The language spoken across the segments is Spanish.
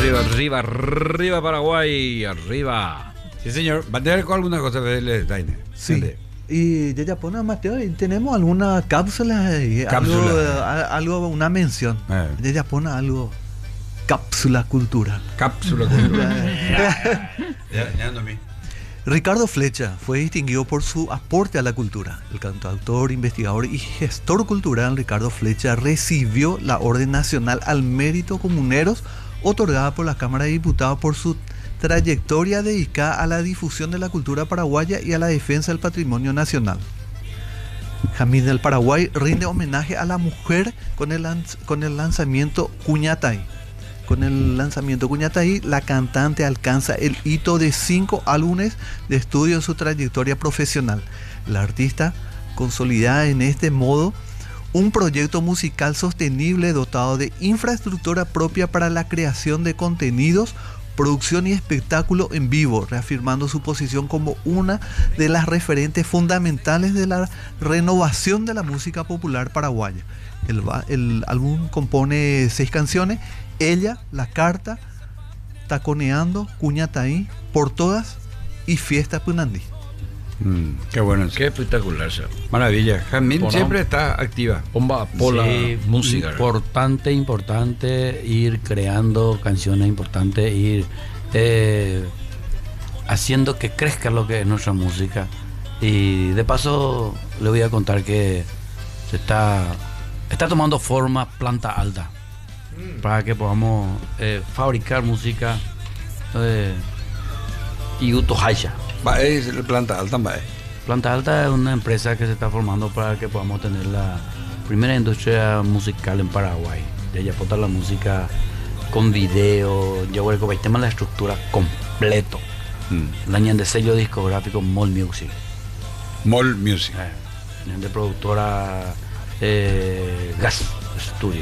arriba, arriba, arriba Paraguay, arriba. Sí, señor. ¿Va a tener con alguna cosa de Daine? Sí. Y de Japón, Mateo, y tenemos alguna cápsula, algo, una mención. De Japón, algo. Cápsula cultural. Cápsula cultural. Ya ando a mí. Ricardo Flecha fue distinguido por su aporte a la cultura. El cantautor, investigador y gestor cultural Ricardo Flecha recibió la Orden Nacional al Mérito Comuneros, otorgada por la Cámara de Diputados por su trayectoria dedicada a la difusión de la cultura paraguaya y a la defensa del patrimonio nacional. Jamín del Paraguay rinde homenaje a la mujer con el lanzamiento Cuñatay. Con el lanzamiento Cuñatay, la cantante alcanza el hito de 5 álbumes de estudio en su trayectoria profesional. La artista consolida en este modo un proyecto musical sostenible dotado de infraestructura propia para la creación de contenidos, producción y espectáculo en vivo, reafirmando su posición como una de las referentes fundamentales de la renovación de la música popular paraguaya. El álbum compone 6 canciones: Ella, La Carta, Taconeando, Cuñatay, Por Todas y Fiesta Punandí. Qué bueno. Qué espectacular, ¿sabes? Maravilla. Jamín siempre está activa. Bomba por la música. Importante ir creando canciones, importante ir haciendo que crezca lo que es nuestra música. Y de paso le voy a contar que se está tomando forma Planta Alta para que podamos fabricar música y utohaya. Es el Planta Alta, ¿va? Planta Alta es una empresa que se está formando para que podamos tener la primera industria musical en Paraguay. Ya aporta la música con video, ya voy a tema la estructura completo. La de sello discográfico Mall Music. Mall Music. De productora Gas Studio.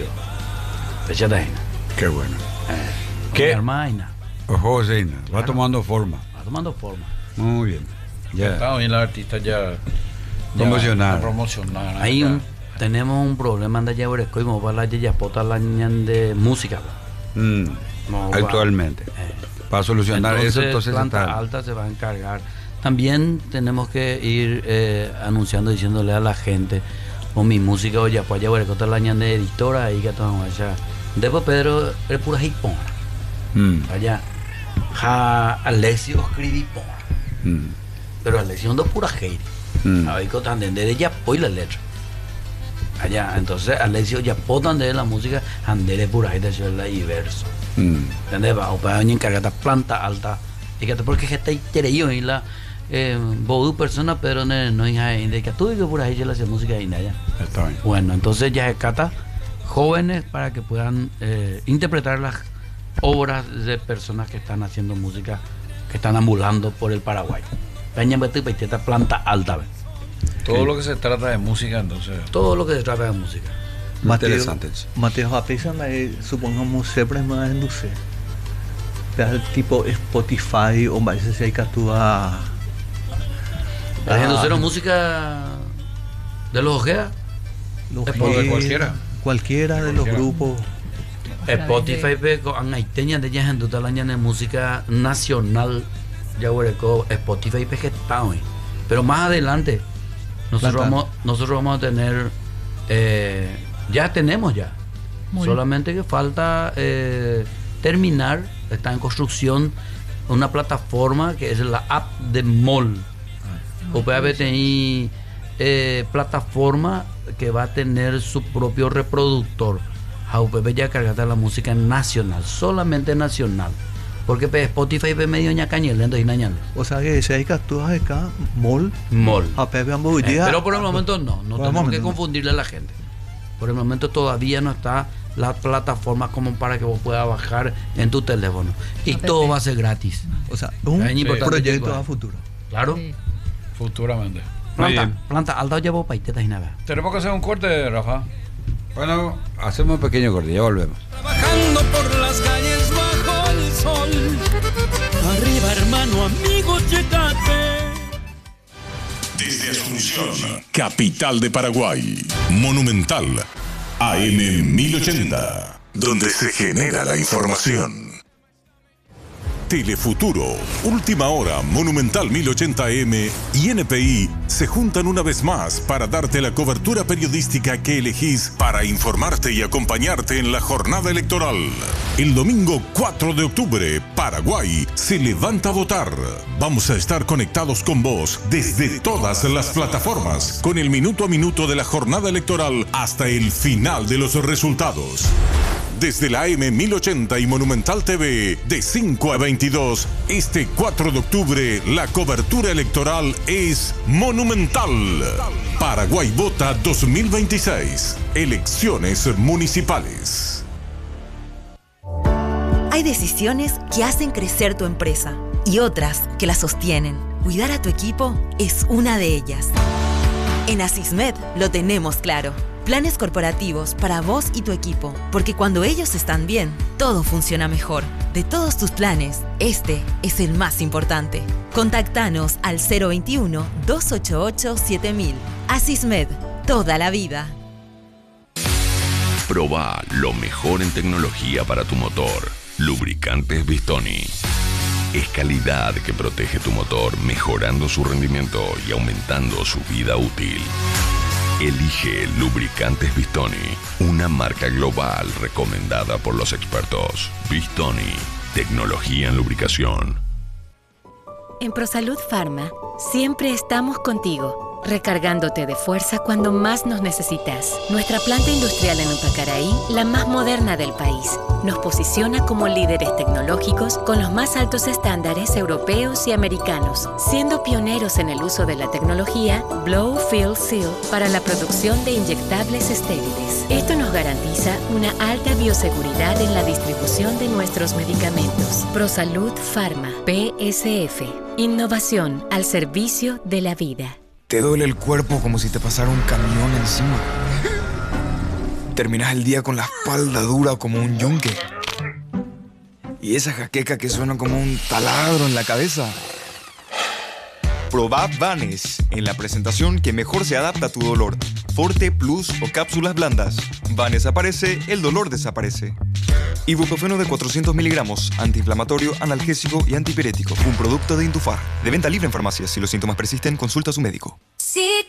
Qué bueno. ¿Qué? Hermana. Ojo, Zeina. Va tomando forma. Va tomando forma. Muy bien. Ya está bien, la artista ya promocionar. Ahí tenemos un problema de allá y vamos a la yapota la de música. Actualmente. Para solucionar entonces Planta Alta se va a encargar. También tenemos que ir anunciando, diciéndole a la gente o mi música o ya pues allá la de editora ahí que estamos allá. Después Pedro el pura hipón. Allá. Alessio escribí pero Alessio no pura hate. Ahí que están de ella pues la letra. Allá, entonces Alessio ya potan de la música andere pura hate de y verso. ¿Entendés? Va o para encargar Planta Alta. Y que porque está intereo en la Bodu persona pero no hay de que tú y que pura hate la hace música ahí allá. Está bien. Bueno, entonces ya se cata jóvenes para que puedan interpretar las obras de personas que están haciendo música, que están ambulando por el Paraguay. Planta Alta. Todo lo que se trata de música, entonces. Todo lo que se trata de música. Interesante. Mateo, supongamos siempre más en dulce. Tipo Spotify o más si hay que actuar. Haciendo música de los Ojea. Cualquiera de los grupos. Spotify con Aiteña de ellas en total año de música nacional ya Spotify vegetado, pero más adelante nosotros vamos a tener ya tenemos solamente que falta terminar, está en construcción una plataforma que es la app de Mall. UPABTI plataforma que va a tener su propio reproductor. UPB ya cargada la música nacional, solamente nacional. Porque Spotify ve medio ñacañelendo y nañando. O sea que si hay que actuar acá, Mall. Pero por el momento no tenemos que confundirle a la gente. Por el momento todavía no está la plataforma como para que vos puedas bajar en tu teléfono. Y todo va a ser gratis. O sea, un proyecto a futuro. Claro. Sí. Futuramente. Planta Alta llevo paitetas y nada. Tenemos que hacer un corte, Rafa. Bueno, hacemos un pequeño corte, ya volvemos. Trabajando por las calles bajo el sol. Arriba, hermano, amigo, llegate. Desde Asunción, capital de Paraguay. Monumental. AM 1080. Donde se genera la información. Telefuturo, Última Hora, Monumental 1080M y NPI se juntan una vez más para darte la cobertura periodística que elegís para informarte y acompañarte en la jornada electoral. El domingo 4 de octubre, Paraguay se levanta a votar. Vamos a estar conectados con vos desde todas las plataformas, con el minuto a minuto de la jornada electoral hasta el final de los resultados. Desde la AM1080 y Monumental TV, de 5 a 22, este 4 de octubre, la cobertura electoral es monumental. Paraguay Vota 2026. Elecciones municipales. Hay decisiones que hacen crecer tu empresa y otras que la sostienen. Cuidar a tu equipo es una de ellas. En Asismed lo tenemos claro. Planes corporativos para vos y tu equipo, porque cuando ellos están bien, todo funciona mejor. De todos tus planes, este es el más importante. Contactanos al 021-288-7000. Asismed, toda la vida. Proba lo mejor en tecnología para tu motor. Lubricantes Bistoni. Es calidad que protege tu motor, mejorando su rendimiento y aumentando su vida útil. Elige Lubricantes Bistoni, una marca global recomendada por los expertos. Bistoni, tecnología en lubricación. En ProSalud Pharma, siempre estamos contigo, recargándote de fuerza cuando más nos necesitas. Nuestra planta industrial en Upacaraí, la más moderna del país, nos posiciona como líderes tecnológicos con los más altos estándares europeos y americanos, siendo pioneros en el uso de la tecnología Blow Fill Seal para la producción de inyectables estériles. Esto nos garantiza una alta bioseguridad en la distribución de nuestros medicamentos. ProSalud Pharma, PSF. Innovación al servicio de la vida. Te duele el cuerpo como si te pasara un camión encima. Terminas el día con la espalda dura como un yunque. Y esa jaqueca que suena como un taladro en la cabeza. Probá Vanes en la presentación que mejor se adapta a tu dolor. Forte, Plus o cápsulas blandas. Vanes aparece, el dolor desaparece. Ibuprofeno de 400 miligramos, antiinflamatorio, analgésico y antipirético. Un producto de Intufar. De venta libre en farmacias. Si los síntomas persisten, consulta a su médico. Sí.